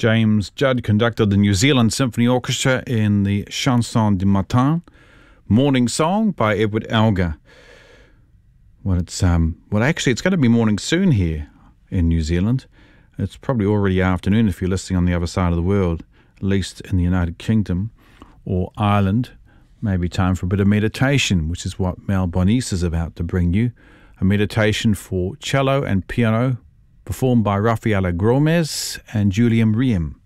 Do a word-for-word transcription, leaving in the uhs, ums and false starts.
James Judd conducted the New Zealand Symphony Orchestra in the Chanson du Matin, Morning Song by Edward Elgar. Well, it's um, well, actually, it's going to be morning soon here in New Zealand. It's probably already afternoon if you're listening on the other side of the world, at least in the United Kingdom or Ireland. Maybe time for a bit of meditation, which is what Mel Bonis is about to bring you. A meditation for cello and piano, performed by Rafaela Gromes and Julian Riem.